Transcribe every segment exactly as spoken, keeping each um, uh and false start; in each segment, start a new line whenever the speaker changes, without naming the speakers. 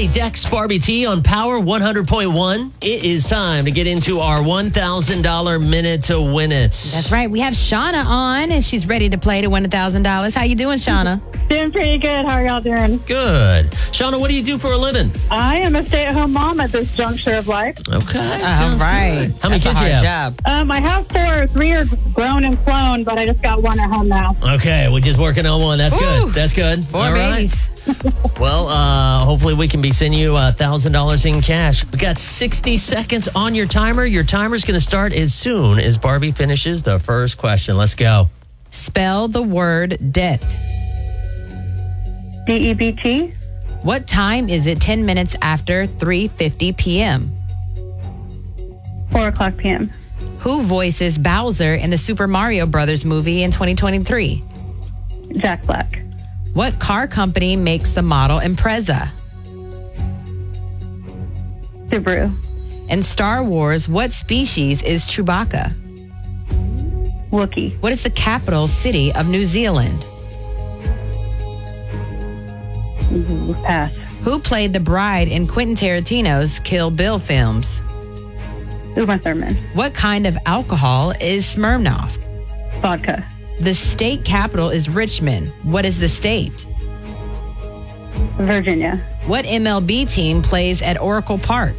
Hey, Dex, Barbie T on Power one hundred point one. It is time to get into our one thousand dollars minute to win it.
That's right. We have Shauna on, and she's ready to play to win one thousand dollars. How you doing, Shauna?
Doing pretty good. How are y'all doing?
Good. Shauna, what do you do for a living?
I am a stay-at-home mom at this juncture of life.
Okay.
All
sounds
right.
good. How many
That's
kids
a
you
hard
have?
job.
Um, I have four. Three are grown and flown, but I just got one at home now.
Okay, we're just working on one. That's
Ooh.
good. That's good.
Four
All right.
babies.
Well, uh, hopefully we can be sending you one thousand dollars in cash. We got sixty seconds on your timer. Your timer's going to start as soon as Barbie finishes the first question. Let's go.
Spell the word debt.
D E B T,
What time is it ten minutes after three fifty p.m.?
four o'clock p.m.
Who voices Bowser in the Super Mario Brothers movie in twenty twenty-three?
Jack Black,
What car company makes the model Impreza?
Subaru,
In Star Wars, what species is Chewbacca?
Wookiee,
What is the capital city of New Zealand?
Ooh, pass.
Who played the bride in Quentin Tarantino's Kill Bill films?
Uma Thurman,
What kind of alcohol is Smirnoff?
vodka,
The state capital is Richmond. What is the state?
Virginia,
What M L B team plays at Oracle Park?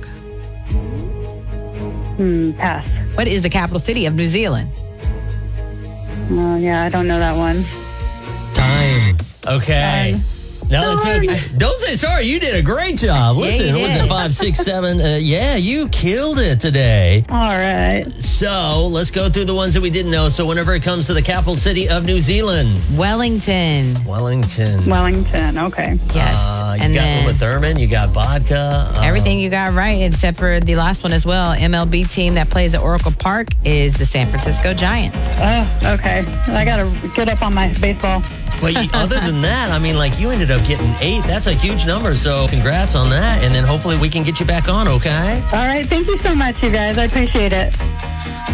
hmm, pass.
What is the capital city of New Zealand?
Oh, yeah, I don't know that one.
Time. Okay.
Um,
No, it's
sorry.
okay. Don't say sorry. You did a great job. Listen,
you
it was
did.
a five, six, seven. Uh, yeah, you killed it today.
All right.
So let's go through the ones that we didn't know. So whenever it comes to the capital city of New Zealand,
Wellington.
Wellington.
Wellington, okay.
Yes.
Uh, you
and
got
then
Uma Thurman. You got vodka. Uh,
everything you got right, except for the last one as well. M L B team that plays at Oracle Park is the San Francisco Giants.
Oh, okay. I got to get up on my baseball.
But you, other than that, I mean, like you ended up getting eight. That's a huge number. So congrats on that. And then hopefully we can get you back on, okay?
All right. Thank you so much, you guys. I appreciate it.